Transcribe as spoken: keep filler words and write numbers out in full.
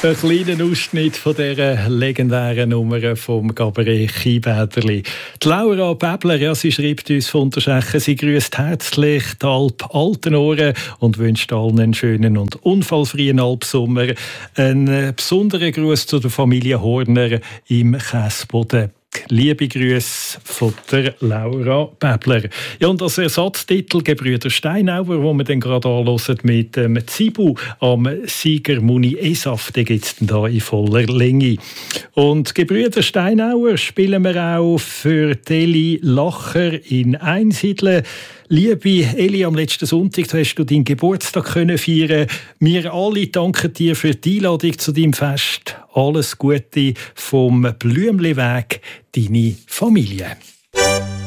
Ein kleiner Ausschnitt von dieser legendären Nummer vom Gabriel Kibäderli. Die Laura Bäbler, ja, sie schreibt uns von Unterschechen, sie grüßt herzlich die Alp Altenohren und wünscht allen einen schönen und unfallfreien Alpsommer. Ein besonderer Gruß zu der Familie Horner im Käsboden. Liebe Grüße von der Laura Bäbler. Ja, und als Ersatztitel «Gebrüder Steinauer», wo wir dann gerade anhören mit dem ähm, Zibu am Sieger Muni Esaf, den gibt es dann da in voller Länge. Und «Gebrüder Steinauer» spielen wir auch für Eli Lacher in Einsiedeln. Liebe Eli, am letzten Sonntag hast du deinen Geburtstag können feiern. Wir alle danken dir für die Einladung zu deinem Fest. Alles Gute vom Blümliweg, deine Familie.